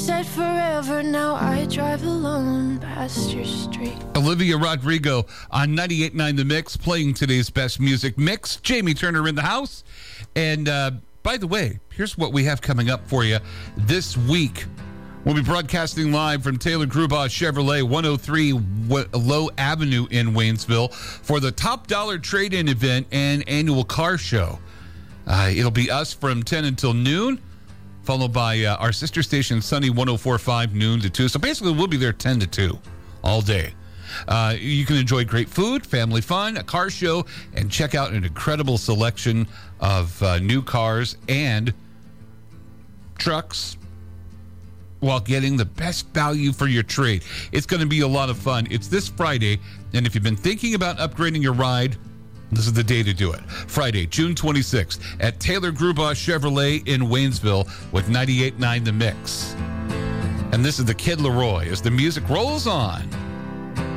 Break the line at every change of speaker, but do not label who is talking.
said forever, now I drive alone past your street.
Olivia Rodrigo on 98.9 The Mix, playing today's best music mix. Jamie Turner in the house. And by the way, here's what we have coming up for you this week. We'll be broadcasting live from Taylor Grubaugh Chevrolet, 103 Low Avenue in Waynesville for the Top Dollar Trade-In event and annual car show. It'll be us from 10 until noon, followed by our sister station, Sunny 104.5, noon to 2. So basically, we'll be there 10 to 2 all day. You can enjoy great food, family fun, a car show, and check out an incredible selection of new cars and trucks while getting the best value for your trade. It's going to be a lot of fun. It's this Friday, and if you've been thinking about upgrading your ride, this is the day to do it. Friday, June 26th at Taylor Grubaugh Chevrolet in Waynesville with 98.9 The Mix. And this is the Kid Laroi as the music rolls on.